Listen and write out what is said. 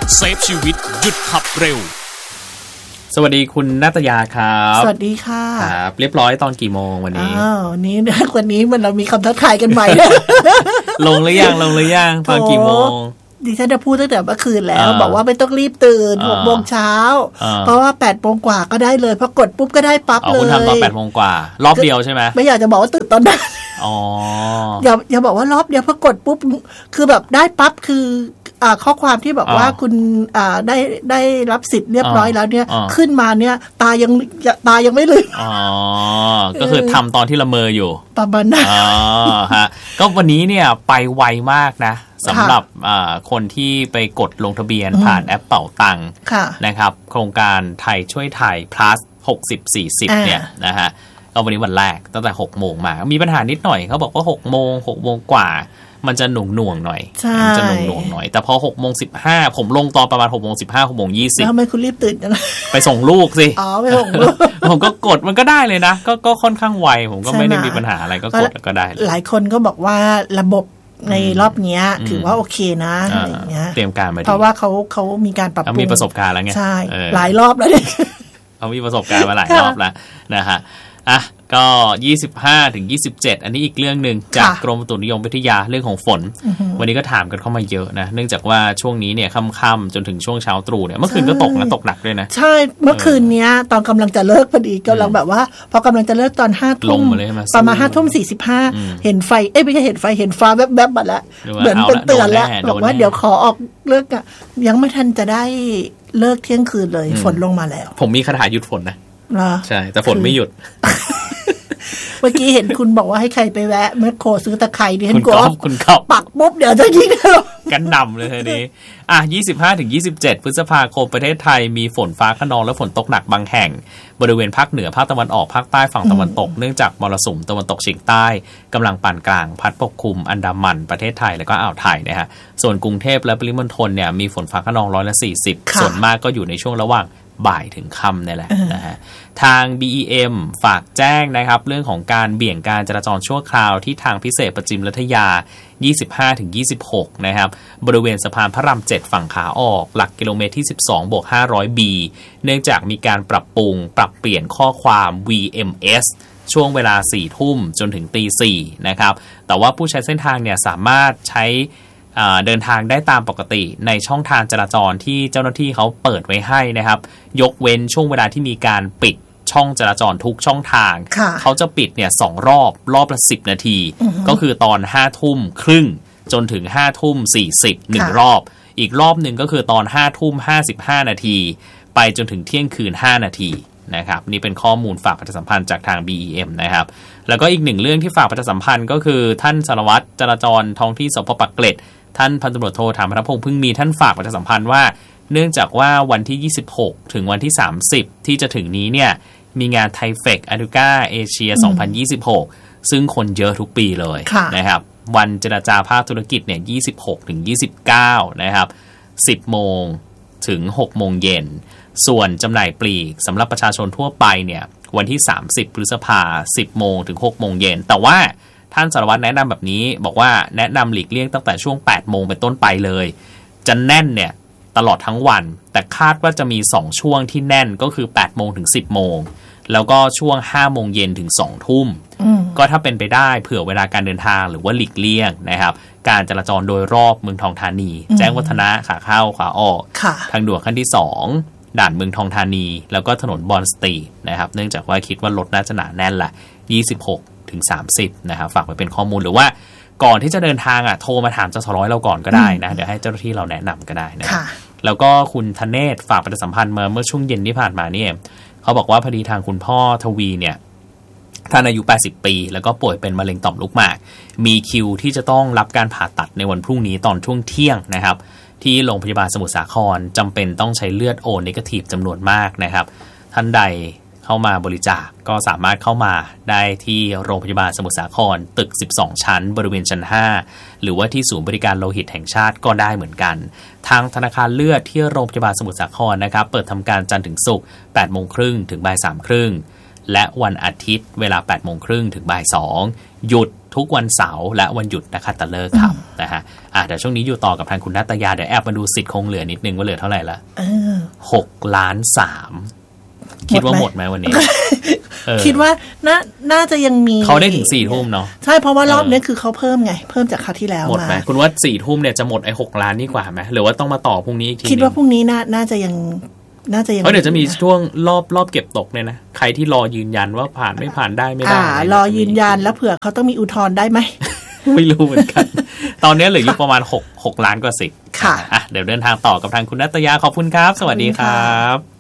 เซฟชีวิตหยุดขับเร็วสวัสดีคุณณัตยาครับสวัสดีค่ะครับเรียบร้อยตอนกี่โมงวันนี้วันนี้มันเรามีคำทักทายกันใหม่ลงหรือยังตอนกี่โมงดิฉันจะพูดตั้งแต่เมื่อคืนแล้วบอกว่าไม่ต้องรีบตื่น 6 โมงเช้าเพราะว่า 8 โมงกว่าก็ได้เลยพอกดปุ๊บก็ได้ปั๊บเลยคุณทำตอน 8 โมงกว่ารอบเดียวใช่ไหมไม่อยากจะบอกว่าตื่นตอนนั้นอย่าบอกว่ารอบเดียวพอกดปุ๊บคือแบบได้ปั๊บคือข้อความที่บอกว่าคุณได้รับสิทธิ์เรียบร้อยแล้วเนี่ยขึ้นมาเนี่ยตายังไม่ลืมก็คือทำตอนที่ละเมออยู่ประมาณนั้นฮะก็วันนี้เนี่ยไปไวมากนะสำหรับคนที่ไปกดลงทะเบียนผ่านแอปเป๋าตังค์นะครับโครงการไทยช่วยไทย plus 60-40 เนี่ยนะฮะก็วันนี้วันแรกตั้งแต่ 6 โมงมามีปัญหานิดหน่อยเขาบอกว่า 6 โมงกว่ามันจะหน่วงหน่อยมันจะหน่วงหน่อยแต่พอ 6:15 ผมลงตอนประมาณ 6:15 6:20 แล้วทำไมคุณรีบตื่นจังไปส่งลูกสิไปส่งลูกผมก็กดมันก็ได้เลยนะก็ค่อนข้างไวผมก็ไม่ได้มีปัญหาอะไรก็กดแล้วก็ได้หลายคนก็บอกว่าระบบในรอบนี้ถือว่าโอเคนะอะไรอย่างเงี้ยเตรียมการมาดีเพราะว่าเขามีการปรับปรุงมีประสบการณ์แล้วไงใช่หลายรอบแล้วเนี่ยเขามีประสบการณ์มาหลายรอบแล้วนะฮะก็ 25-27 อันนี้อีกเรื่องนึงจากกรมอุตุนิยมวิทยาเรื่องของฝนวันนี้ก็ถามกันเข้ามาเยอะนะเนื่องจากว่าช่วงนี้เนี่ยค่ำๆจนถึงช่วงเช้าตรู่เนี่ยเมื่อคืนก็ตกหนักด้วยนะใช่เมื่อคืนนี้ตอนกำลังจะเลิกพอดีกำลังแบบว่าพอกำลังจะเลิกตอน 5 ทุ่มประมาณ 5:45 เห็นไฟไม่ใช่เห็นไฟเห็นฟ้าแวบๆมาแล้วเหมือนเป็นเตือนแล้วบอกว่าเดี๋ยวขอออกเลิกอ่ะยังไม่ทันจะได้เลิกเที่ยงคืนเลยฝนลงมาแล้วผมมีคาถาหยุดฝนนะใช่แต่ฝนไม่หยุดเมื่อกี้เห็นคุณบอกว่าให้ใครไปแวะแมคโครซื้อตะไคร้ดิฉันกลัวคุณเข้าปักปุ๊บเดี๋ยวจะยิงกันนำเลยทีนี้25-27 พฤษภาคมประเทศไทยมีฝนฟ้าคะนองและฝนตกหนักบางแห่งบริเวณภาคเหนือภาคตะวันออกภาคใต้ฝั่งตะวันตกเนื่องจากมรสุมตะวันตกเฉียงใต้กำลังปานกลางพัดปกคลุมอันดามันประเทศไทยและก็อ่าวไทยนะฮะส่วนกรุงเทพและปริมณฑลเนี่ยมีฝนฟ้าคะนอง140ส่วนมากก็อยู่ในช่วงระหว่างบ่ายถึงค่ำนี่แหละนะฮะทาง BEM ฝากแจ้งนะครับเรื่องของการเบี่ยงการจราจรชั่วคราวที่ทางพิเศษประจิมรัฐยา 25-26 นะครับบริเวณสะพานพระราม 7 ฝั่งขาออกหลักกิโลเมตรที่ 12+500B เนื่องจากมีการปรับปรุงปรับเปลี่ยนข้อความ VMS ช่วงเวลา 4 ทุ่มจนถึงตี 4 นะครับแต่ว่าผู้ใช้เส้นทางเนี่ยสามารถใช้เดินทางได้ตามปกติในช่องทางจราจรที่เจ้าหน้าที่เขาเปิดไว้ให้นะครับยกเว้นช่วงเวลาที่มีการปิดช่องจราจรทุกช่องทางเขาจะปิดเนี่ย2 รอบละ10 นาทีก็คือตอน 5:30 จนถึง 5:40 1 รอบอีกรอบหนึ่งก็คือตอน 5:55 นาทีไปจนถึงเที่ยงคืน5 นาทีนะครับนี่เป็นข้อมูลฝากประชาสัมพันธ์จากทาง BEM นะครับแล้วก็อีกหนึ่งเรื่องที่ฝากประชาสัมพันธ์ก็คือท่านสารวัตรจราจรท้องที่สพ.ปากเกร็ดท่านพันตำรวจโทถามัทพงษ์พึ่งมีท่านฝากประชาสัมพันธ์ว่าเนื่องจากว่าวันที่26ถึงวันที่30ที่จะถึงนี้เนี่ยมีงานไทเฟคอ Aduca เอเชีย2026ซึ่งคนเยอะทุกปีเลยนะครับวันเจรจาภาคธุรกิจเนี่ย26ถึง29นะครับ10 โมงถึง6 โมงเย็นส่วนจำหน่ายปลีกสำหรับประชาชนทั่วไปเนี่ยวันที่30 พฤษภาคม 10 โมงถึง 6 โมงเย็นแต่ว่าท่านสารวัตรแนะนำแบบนี้บอกว่าแนะนำหลีกเลี่ยงตั้งแต่ช่วง 8 โมงเป็นต้นไปเลยจะแน่นเนี่ยตลอดทั้งวันแต่คาดว่าจะมี2ช่วงที่แน่นก็คือ 8 โมงถึง 10 โมงแล้วก็ช่วง 5 โมงเย็นถึง 2 ทุ่มก็ถ้าเป็นไปได้เผื่อเวลาการเดินทางหรือว่าหลีกเลี่ยงนะครับการจราจรโดยรอบเมืองทองธานีแจ้งวัฒนะขาเข้าขาออกทางด่วนขั้นที่2ด่านเมืองทองธานีแล้วก็ถนนบอนสตรีทนะครับเนื่องจากว่าคิดว่ารถน่าจะหนาแน่นละ26ถึง30นะครับฝากไว้เป็นข้อมูลหรือว่าก่อนที่จะเดินทางโทรมาถามเจ้าสร้อยเราก่อนก็ได้นะเดี๋ยวให้เจ้าหน้าที่เราแนะนำก็ได้นะแล้วก็คุณธเนศฝากประชาสัมพันธ์มาเมื่อช่วงเย็นที่ผ่านมานี่เขาบอกว่าพอดีทางคุณพ่อทวีเนี่ยท่านอายุ80 ปีแล้วก็ป่วยเป็นมะเร็งต่อมลูกหมากมีคิวที่จะต้องรับการผ่าตัดในวันพรุ่งนี้ตอนช่วงเที่ยงนะครับที่โรงพยาบาลสมุทรสาครจำเป็นต้องใช้เลือดโอเนกาทีฟจำนวนมากนะครับท่านใดเข้ามาบริจาคก็สามารถเข้ามาได้ที่โรงพยาบาลสมุทรสาครตึก12 ชั้นบริเวณชั้น5หรือว่าที่ศูนย์บริการโลหิตแห่งชาติก็ได้เหมือนกันทางธนาคารเลือดที่โรงพยาบาลสมุทรสาครนะครับเปิดทำการจันทร์ถึงศุกร์ 8:30 ถึง 3:30 และวันอาทิตย์เวลา 8:30 ถึง 2:00 หยุดทุกวันเสาร์และวันหยุดนะคะตะเลิกครับนะฮะเดี๋ยวช่วงนี้อยู่ต่อกับทางคุณณัตยาเดี๋ยวแอบมาดูสิทธิ์คงเหลือนิดนึงว่าเหลือเท่าไหร่ละ6.3 ล้านคิดว่าหมดไหมวันนี้คิดว่าน่าจะยังมีเขาได้ถึง4 ทุ่มเนาะใช่เพราะว่ารอบนี้คือเขาเพิ่มไงเพิ่มจากคราวที่แล้วหมดไหมคุณว่า4 ทุ่มเนี่ยจะหมดไอ้6 ล้านนี่กว่าไหมหรือว่าต้องมาต่อพรุ่งนี้อีกทีคิดว่าพรุ่งนี้น่าจะยังเพราะเดี๋ยวจะมีช่วงรอบเก็บตกเนี่ยนะใครที่รอยืนยันว่าผ่านไม่ผ่านได้ไม่ได้รอยืนยันแล้วเผื่อเขาต้องมีอุทธรณ์ได้ไหมไม่รู้เหมือนกันตอนนี้เหลืออยู่ประมาณ6 ล้านกว่าสิทธิ์ค่ะเดี๋ยวเดินทางต่อกับทางคุณณัตยาขอบคุณครับสวัสดีครับ